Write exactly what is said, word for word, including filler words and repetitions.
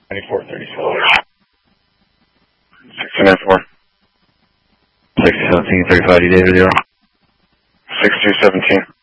ninety-four thirty-four. sixty-nine four. six seventeen thirty-five, D David zero. six two seventeen.